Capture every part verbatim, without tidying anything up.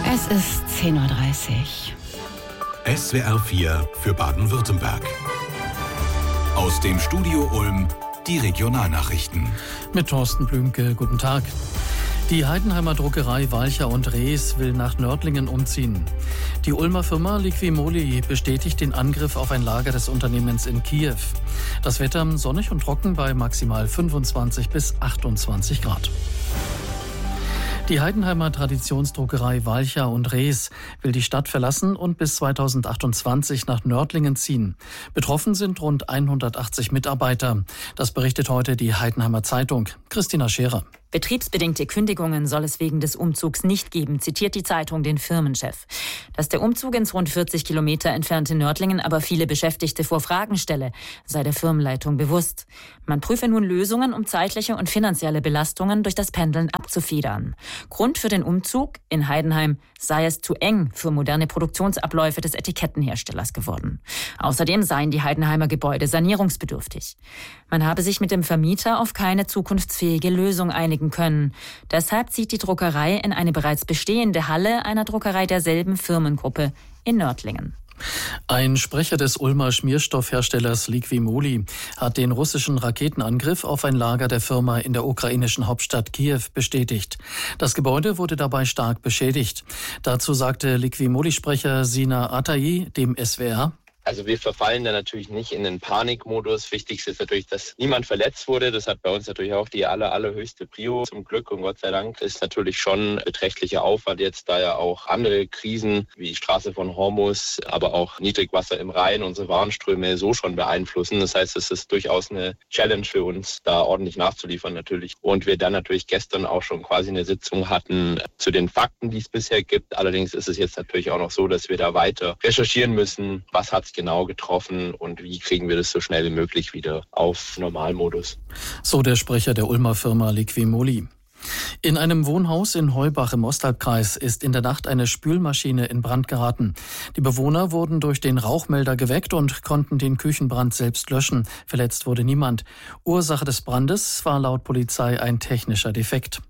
Es ist zehn Uhr dreißig. S W R vier für Baden-Württemberg. Aus dem Studio Ulm die Regionalnachrichten. Mit Thorsten Blümke, guten Tag. Die Heidenheimer Druckerei Walcher und Rees will nach Nördlingen umziehen. Die Ulmer Firma Liquimoli bestätigt den Angriff auf ein Lager des Unternehmens in Kiew. Das Wetter sonnig und trocken bei maximal fünfundzwanzig bis achtundzwanzig Grad. Die Heidenheimer Traditionsdruckerei Walcher und Rees will die Stadt verlassen und bis zweitausendachtundzwanzig nach Nördlingen ziehen. Betroffen sind rund hundertachtzig Mitarbeiter. Das berichtet heute die Heidenheimer Zeitung. Christina Scherer. Betriebsbedingte Kündigungen soll es wegen des Umzugs nicht geben, zitiert die Zeitung den Firmenchef. Dass der Umzug ins rund vierzig Kilometer entfernte Nördlingen aber viele Beschäftigte vor Fragen stelle, sei der Firmenleitung bewusst. Man prüfe nun Lösungen, um zeitliche und finanzielle Belastungen durch das Pendeln abzufedern. Grund für den Umzug in Heidenheim sei es zu eng für moderne Produktionsabläufe des Etikettenherstellers geworden. Außerdem seien die Heidenheimer Gebäude sanierungsbedürftig. Man habe sich mit dem Vermieter auf keine zukunftsfähige Lösung einigen können. Deshalb zieht die Druckerei in eine bereits bestehende Halle einer Druckerei derselben Firmengruppe in Nördlingen. Ein Sprecher des Ulmer Schmierstoffherstellers Liquimoli hat den russischen Raketenangriff auf ein Lager der Firma in der ukrainischen Hauptstadt Kiew bestätigt. Das Gebäude wurde dabei stark beschädigt. Dazu sagte Liquimoli-Sprecher Sina Atayi dem S W R: Also wir verfallen da natürlich nicht in den Panikmodus. Wichtig ist natürlich, dass niemand verletzt wurde. Das hat bei uns natürlich auch die aller, allerhöchste Prio. Zum Glück und Gott sei Dank ist natürlich schon beträchtlicher Aufwand jetzt, da ja auch andere Krisen wie die Straße von Hormuz, aber auch Niedrigwasser im Rhein unsere Warenströme so schon beeinflussen. Das heißt, es ist durchaus eine Challenge für uns, da ordentlich nachzuliefern natürlich. Und wir dann natürlich gestern auch schon quasi eine Sitzung hatten zu den Fakten, die es bisher gibt. Allerdings ist es jetzt natürlich auch noch so, dass wir da weiter recherchieren müssen, was hat es genau getroffen und wie kriegen wir das so schnell wie möglich wieder auf Normalmodus. So der Sprecher der Ulmer Firma Liquimoli. In einem Wohnhaus in Heubach im Osthalbkreis ist in der Nacht eine Spülmaschine in Brand geraten. Die Bewohner wurden durch den Rauchmelder geweckt und konnten den Küchenbrand selbst löschen. Verletzt wurde niemand. Ursache des Brandes war laut Polizei ein technischer Defekt.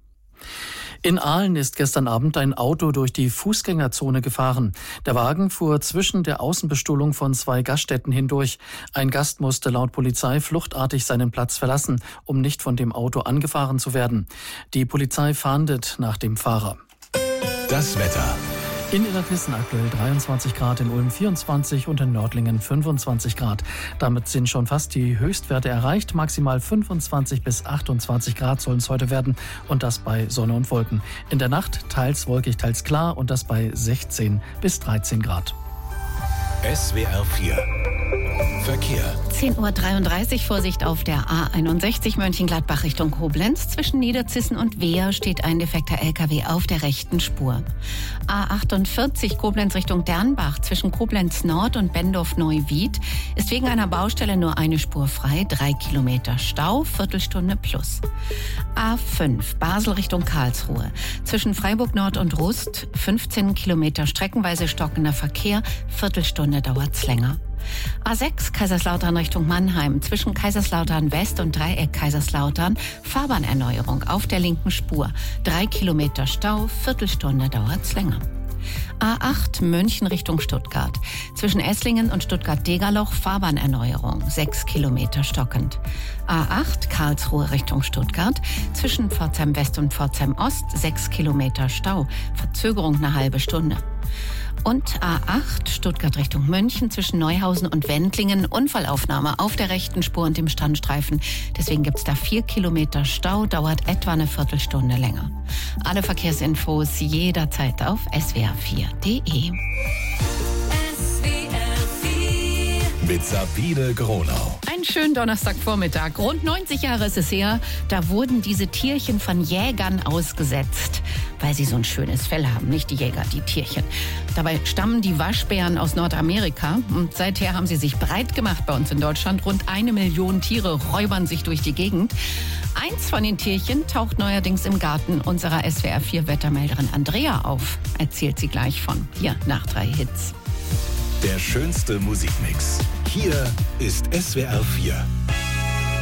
In Aalen ist gestern Abend ein Auto durch die Fußgängerzone gefahren. Der Wagen fuhr zwischen der Außenbestuhlung von zwei Gaststätten hindurch. Ein Gast musste laut Polizei fluchtartig seinen Platz verlassen, um nicht von dem Auto angefahren zu werden. Die Polizei fahndet nach dem Fahrer. Das Wetter. In Illertissen aktuell dreiundzwanzig Grad, in Ulm vierundzwanzig und in Nördlingen fünfundzwanzig Grad. Damit sind schon fast die Höchstwerte erreicht. Maximal fünfundzwanzig bis achtundzwanzig Grad sollen es heute werden und das bei Sonne und Wolken. In der Nacht teils wolkig, teils klar und das bei sechzehn bis dreizehn Grad. S W R vier Verkehr. zehn Uhr dreiunddreißig, Vorsicht auf der A einundsechzig Mönchengladbach Richtung Koblenz. Zwischen Niederzissen und Wehr steht ein defekter L K W auf der rechten Spur. A achtundvierzig Koblenz Richtung Dernbach zwischen Koblenz Nord und Bendorf-Neuwied ist wegen einer Baustelle nur eine Spur frei. Drei Kilometer Stau, Viertelstunde plus. A fünf Basel Richtung Karlsruhe zwischen Freiburg Nord und Rust fünfzehn Kilometer streckenweise stockender Verkehr. Viertelstunde dauert's länger. A sechs Kaiserslautern Richtung Mannheim zwischen Kaiserslautern West und Dreieck Kaiserslautern Fahrbahnerneuerung auf der linken Spur. Drei Kilometer Stau, Viertelstunde dauert's länger. A acht München Richtung Stuttgart zwischen Esslingen und Stuttgart-Degerloch Fahrbahnerneuerung. Sechs Kilometer stockend. A acht Karlsruhe Richtung Stuttgart zwischen Pforzheim West und Pforzheim Ost. Sechs Kilometer Stau, Verzögerung eine halbe Stunde. Und A acht Stuttgart Richtung München zwischen Neuhausen und Wendlingen. Unfallaufnahme auf der rechten Spur und dem Standstreifen. Deswegen gibt's da vier Kilometer Stau, dauert etwa eine Viertelstunde länger. Alle Verkehrsinfos jederzeit auf S W R vier punkt de. Mit Sabine Gronau. Einen schönen Donnerstagvormittag. Rund neunzig Jahre ist es her, da wurden diese Tierchen von Jägern ausgesetzt, weil sie so ein schönes Fell haben. Nicht die Jäger, die Tierchen. Dabei stammen die Waschbären aus Nordamerika und seither haben sie sich breit gemacht bei uns in Deutschland. Rund eine Million Tiere räubern sich durch die Gegend. Eins von den Tierchen taucht neuerdings im Garten unserer S W R vier Wettermelderin Andrea auf. Erzählt sie gleich von. Hier nach drei Hits. Der schönste Musikmix. Hier ist S W R vier.